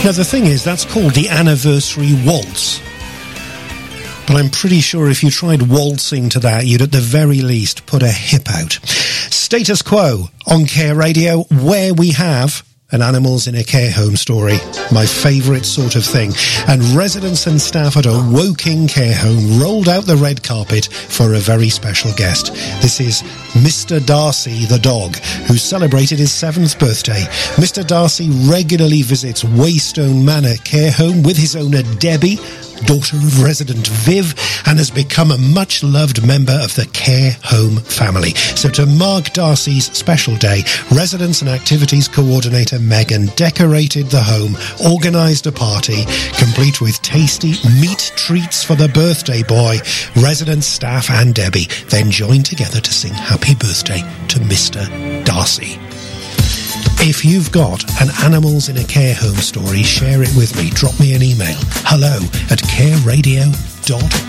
Now, the thing is, that's called the anniversary waltz. But I'm pretty sure if you tried waltzing to that, you'd at the very least put a hip out. Status Quo on Care Radio, where we have an Animals in a Care Home story, my favourite sort of thing. And residents and staff at a Woking care home rolled out the red carpet for a very special guest. This is Mr. Darcy the dog, who celebrated his 7th birthday. Mr. Darcy regularly visits Waystone Manor care home with his owner Debbie, daughter of resident Viv, and has become a much-loved member of the care home family. So to mark Darcy's special day, residents and activities coordinator Megan decorated the home, organised a party, complete with tasty meat treats for the birthday boy. Residents, staff and Debbie then joined together to sing happy birthday to Mr. Darcy. If you've got an Animals in a Care Home story, share it with me. Drop me an email. hello@careradio.com.